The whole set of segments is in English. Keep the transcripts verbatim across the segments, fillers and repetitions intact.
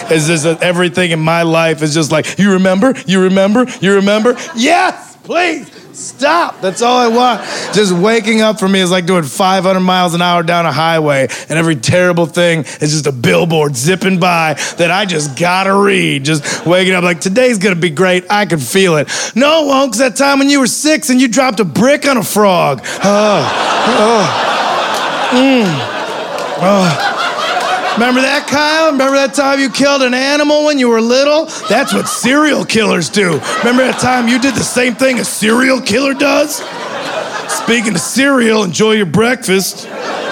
It's just that everything in my life is just like, you remember? You remember? You remember? Yes, please. Stop. That's all I want. Just waking up for me is like doing five hundred miles an hour down a highway, and every terrible thing is just a billboard zipping by that I just gotta read. Just waking up like, today's gonna be great. I can feel it. No, it won't, 'cause that time when you were six and you dropped a brick on a frog. Oh, oh, mm, oh. Remember that, Kyle? Remember that time you killed an animal when you were little? That's what serial killers do. Remember that time you did the same thing a serial killer does? Speaking of cereal, enjoy your breakfast.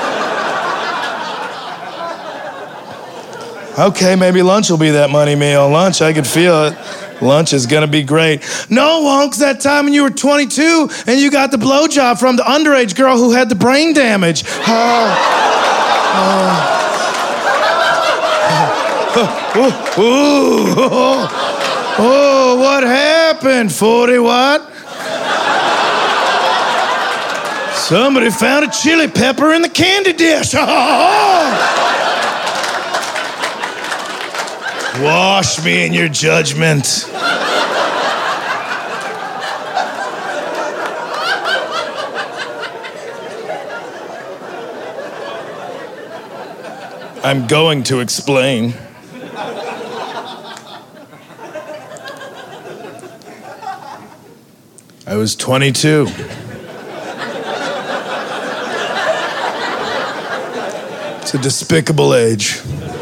Okay, maybe lunch will be that money meal. Lunch, I could feel it. Lunch is gonna be great. No, won't, 'cause that time when you were twenty-two and you got the blowjob from the underage girl who had the brain damage. Oh. Oh. Oh, ooh, oh, oh, what happened, forty what? Somebody found a chili pepper in the candy dish. Oh. Wash me in your judgment. I'm going to explain. I was twenty-two. It's a despicable age.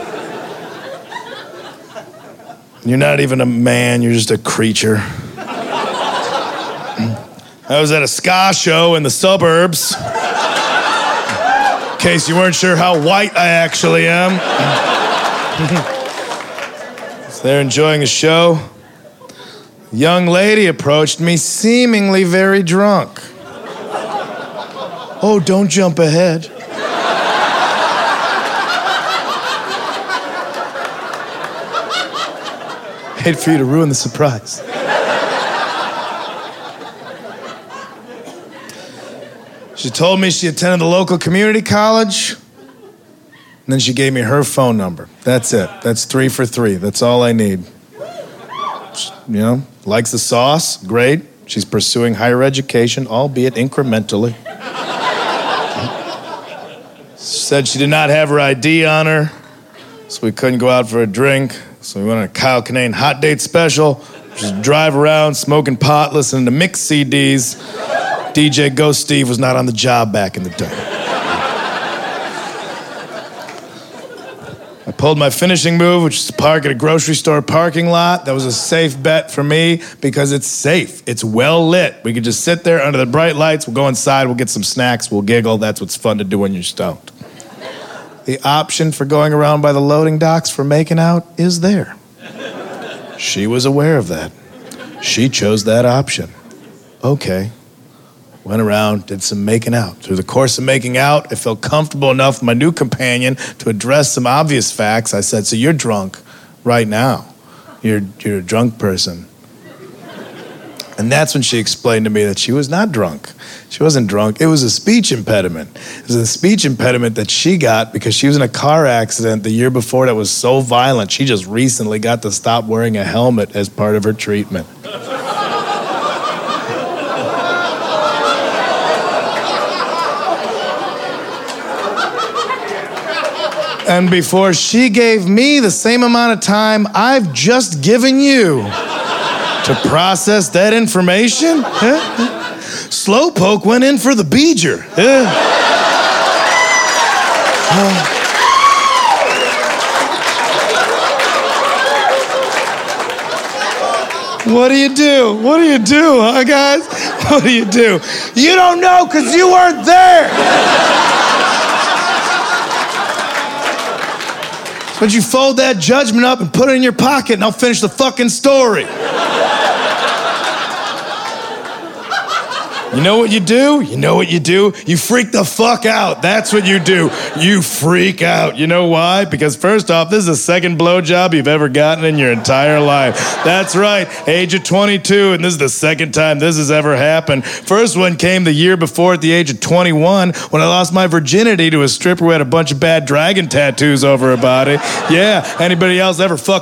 You're not even a man, you're just a creature. I was at a ska show in the suburbs. In case you weren't sure how white I actually am. So they're enjoying a show. A young lady approached me, seemingly very drunk. Oh, don't jump ahead. Hate for you to ruin the surprise. She told me she attended the local community college, and then she gave me her phone number. That's it. That's three for three. That's all I need. You know, likes the sauce, great. She's pursuing higher education, albeit incrementally. Said she did not have her I D on her, so we couldn't go out for a drink. So we went on a Kyle Kinane hot date special. Just drive around, smoking pot, listening to mixed C Ds. D J Ghost Steve was not on the job back in the day. I pulled my finishing move, which is to park at a grocery store parking lot. That was a safe bet for me because it's safe. It's well lit. We could just sit there under the bright lights. We'll go inside. We'll get some snacks. We'll giggle. That's what's fun to do when you're stoned. The option for going around by the loading docks for making out is there. She was aware of that. She chose that option. Okay. Went around, did some making out. Through the course of making out, I felt comfortable enough with my new companion to address some obvious facts. I said, so you're drunk right now. You're, you're a drunk person. And that's when she explained to me that she was not drunk. She wasn't drunk. It was a speech impediment. It was a speech impediment that she got because she was in a car accident the year before that was so violent, she just recently got to stop wearing a helmet as part of her treatment. And before she gave me the same amount of time I've just given you to process that information, huh? Slowpoke went in for the beeger. Huh? Uh. What do you do? What do you do, huh, guys? What do you do? You don't know because you weren't there. But you fold that judgment up and put it in your pocket and I'll finish the fucking story. You know what you do? You know what you do? You freak the fuck out. That's what you do. You freak out. You know why? Because first off, this is the second blowjob you've ever gotten in your entire life. That's right, age of twenty-two, and this is the second time this has ever happened. First one came the year before at the age of twenty-one when I lost my virginity to a stripper who had a bunch of bad dragon tattoos over her body. Yeah, anybody else ever fucked